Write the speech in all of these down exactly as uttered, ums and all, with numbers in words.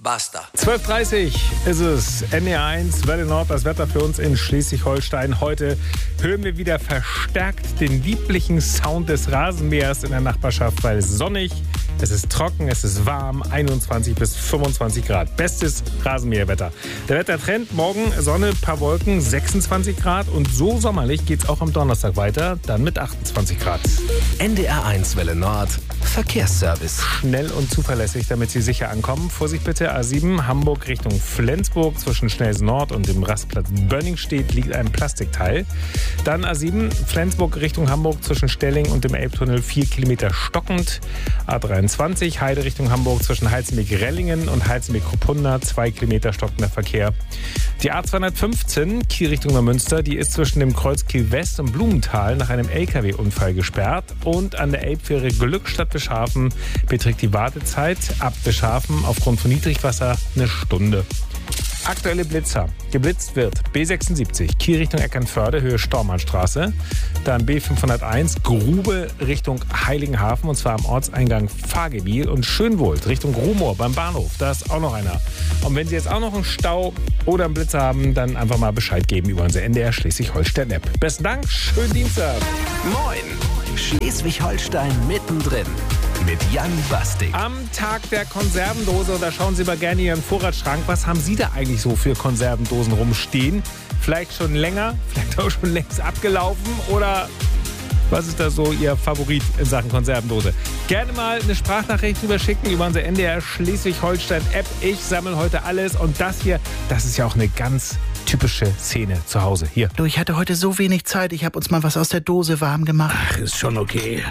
Basta. zwölf Uhr dreißig ist es, N D R eins, Welle Nord, das Wetter für uns in Schleswig-Holstein. Heute hören wir wieder verstärkt den lieblichen Sound des Rasenmähers in der Nachbarschaft, weil es sonnig, es ist trocken, es ist warm, einundzwanzig bis fünfundzwanzig Grad. Bestes Rasenmäherwetter. Der Wettertrend, morgen Sonne, paar Wolken, sechsundzwanzig Grad und so sommerlich geht es auch am Donnerstag weiter, dann mit achtundzwanzig Grad. N D R eins Welle Nord, Verkehrsservice. Schnell und zuverlässig, damit Sie sicher ankommen. Vorsicht bitte, A sieben, Hamburg Richtung Flensburg. Zwischen Schnelsen Nord und dem Rastplatz Bönningstedt liegt ein Plastikteil. Dann A sieben, Flensburg Richtung Hamburg zwischen Stelling und dem Elbtunnel vier Kilometer stockend. A dreiundzwanzig, Heide Richtung Hamburg zwischen Heizenbeek-Rellingen und Heizenbeek-Kopunda, zwei Kilometer stockender Verkehr. Die A zweihundertfünfzehn, Kiel Richtung Neumünster, die ist zwischen dem Kreuz Kiel West und Blumenthal nach einem L K W-Unfall gesperrt. Und an der Elbfähre Glückstadt Bischhafen beträgt die Wartezeit ab Bischhafen aufgrund von Niedrigwasser eine Stunde. Aktuelle Blitzer. Geblitzt wird B sechsundsiebzig, Kiel Richtung Eckernförde, Höhe Stormannstraße. Dann B fünfhunderteins, Grube Richtung Heiligenhafen, und zwar am Ortseingang Fahrgebiel. Und Schönwohlt Richtung Rumohr beim Bahnhof, da ist auch noch einer. Und wenn Sie jetzt auch noch einen Stau oder einen Blitzer haben, dann einfach mal Bescheid geben über unsere N D R Schleswig-Holstein-App. Besten Dank, schönen Dienstag. Moin, Schleswig-Holstein mittendrin. Mit Jan Bastik. Am Tag der Konservendose, da schauen Sie mal gerne in Ihren Vorratsschrank. Was haben Sie da eigentlich so für Konservendosen rumstehen? Vielleicht schon länger, vielleicht auch schon längst abgelaufen, oder was ist da so Ihr Favorit in Sachen Konservendose? Gerne mal eine Sprachnachricht rüberschicken über unsere N D R Schleswig-Holstein-App. Ich sammle heute alles, und das hier, das ist ja auch eine ganz typische Szene zu Hause. Hier. Du, ich hatte heute so wenig Zeit. Ich habe uns mal was aus der Dose warm gemacht. Ach, ist schon okay.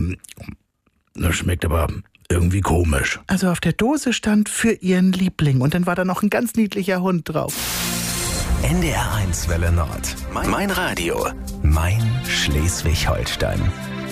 Das schmeckt aber irgendwie komisch. Also auf der Dose stand für ihren Liebling, und dann war da noch ein ganz niedlicher Hund drauf. N D R eins Welle Nord. Mein Radio. Mein Schleswig-Holstein.